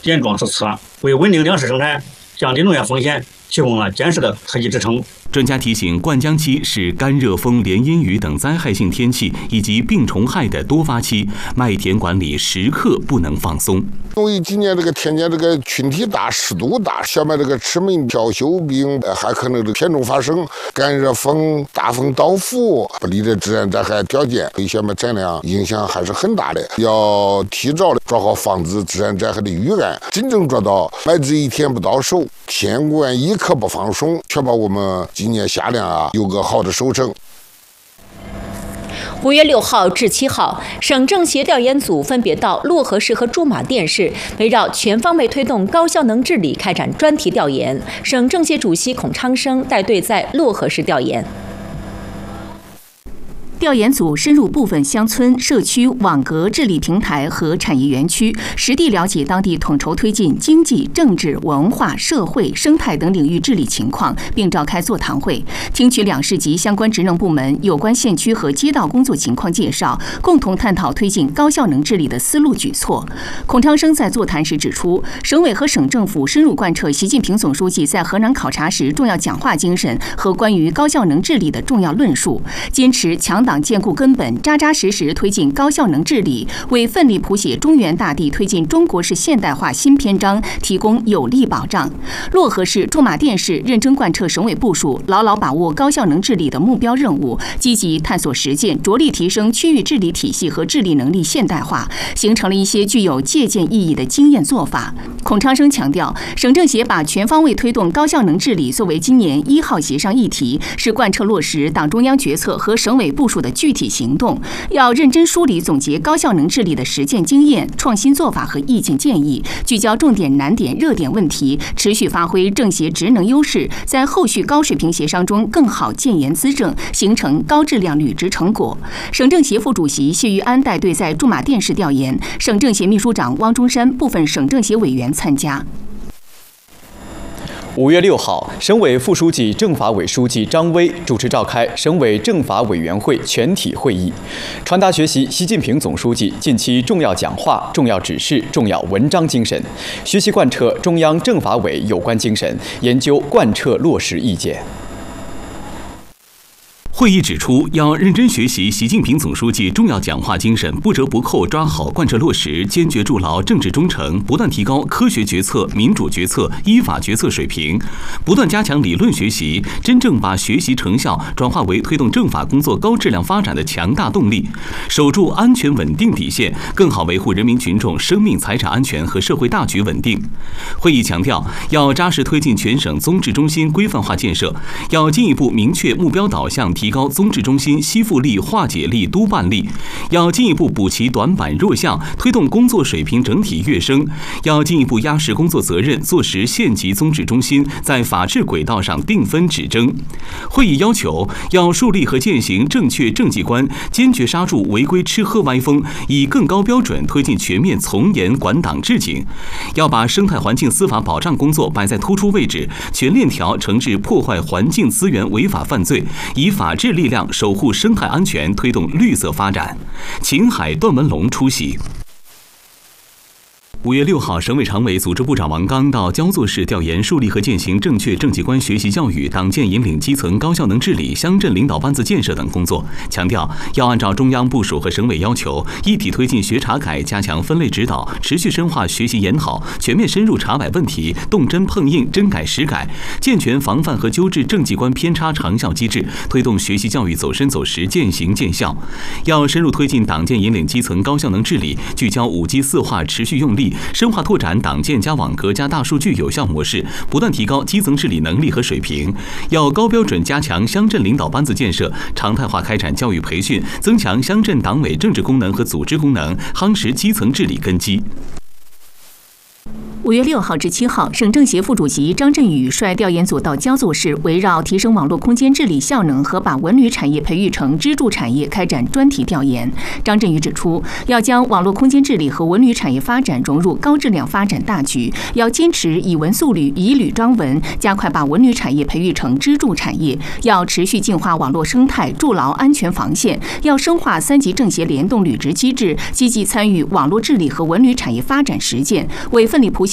点状实施，为稳定粮食生产、降低农业风险提供了坚实的科技支撑。 专家提醒，灌浆期是干热风、连阴雨等灾害性天气以及病虫害的多发期，麦田管理时刻不能放松。 由于今年这个天气这个群体大、湿度大，小麦这个齿门飘锈病还可能偏重发生，干热风、大风倒伏不利的自然灾害条件对小麦产量影响还是很大的。要提早的做好防止自然灾害的预案，真正做到麦子一天不到手，天管一刻不放松，确保我们今年夏粮有个好的收成。 5月6号至7号，省政协调研组分别到漯河市和驻马店市，围绕全方位推动高效能治理开展专题调研。省政协主席孔昌生带队在漯河市调研。调研组深入部分乡村、社区网格治理平台和产业园区，实地了解当地统筹推进经济、政治、文化、社会、生态等领域治理情况，并召开座谈会，听取两市及相关职能部门有关县区和街道工作情况介绍，共同探讨推进高效能治理的思路举措。孔昌生在座谈时指出，省委和省政府深入贯彻习近平总书记在河南考察时重要讲话精神和关于高效能治理的重要论述，坚持强党建固根本，扎扎实实推进高效能治理，为奋力谱写中原大地推进中国式现代化新篇章提供有力保障。漯河市、驻马店市认真贯彻省委部署，牢牢把握高效能治理的目标任务，积极探索实践，着力提升区域治理体系和治理能力现代化，形成了一些具有借鉴意义的经验做法。孔昌生强调，省政协把全方位推动高效能治理作为今年1号协商议题，是贯彻落实党中央决策和省委部署的具体行动，要认真梳理总结高效能治理的实践经验、创新做法和意见建议，聚焦重点难点、热点问题，持续发挥政协职能优势，在后续高水平协商中更好建言资政，形成高质量履职成果。省政协副主席谢玉安带队在驻马店市调研，省政协秘书长汪中山、部分省政协委员参加。 5月6号，省委副书记、政法委书记张威主持召开省委政法委员会全体会议，传达学习习近平总书记近期重要讲话、重要指示、重要文章精神，学习贯彻中央政法委有关精神，研究贯彻落实意见。 会议指出，要认真学习习近平总书记重要讲话精神，不折不扣抓好贯彻落实，坚决筑牢政治忠诚，不断提高科学决策、民主决策、依法决策水平，不断加强理论学习，真正把学习成效转化为推动政法工作高质量发展的强大动力，守住安全稳定底线，更好维护人民群众生命财产安全和社会大局稳定。会议强调，要扎实推进全省综治中心规范化建设，要进一步明确目标导向，提高综治中心吸附力、化解力、督办力，要进一步补齐短板弱项，推动工作水平整体跃升，要进一步压实工作责任，做实县级综治中心在法治轨道上定分指征。会议要求，要树立和践行正确政绩观，坚决刹住违规吃喝歪风，以更高标准推进全面从严管党治警。要把生态环境司法保障工作摆在突出位置，全链条惩治破坏环境资源违法犯罪，以法治力量守护生态安全，推动绿色发展。秦海、段文龙出席。5月6号，省委常委、组织部长王刚到焦作市调研树立和践行正确政绩观学习教育、党建引领基层高效能治理、乡镇领导班子建设等工作，强调要按照中央部署和省委要求，一体推进学查改，加强分类指导，持续深化学习研讨，全面深入查摆问题，动真碰硬，真改实改，健全防范和纠治政绩观偏差长效机制，推动学习教育走深走实、见行见效。要深入推进党建引领基层高效能治理，聚焦5G4化，持续用力，深化拓展党建加网格加大数据有效模式，不断提高基层治理能力和水平。要高标准加强乡镇领导班子建设，常态化开展教育培训，增强乡镇党委政治功能和组织功能，夯实基层治理根基。 5月6号至7号，省政协副主席张振宇率调研组到焦作市，围绕提升网络空间治理效能和把文旅产业培育成支柱产业开展专题调研。张振宇指出，要将网络空间治理和文旅产业发展融入高质量发展大局，要坚持以文塑旅、以旅装文，加快把文旅产业培育成支柱产业，要持续净化网络生态，筑牢安全防线，要深化3级政协联动履职机制，积极参与网络治理和文旅产业发展实践，为奋力谱写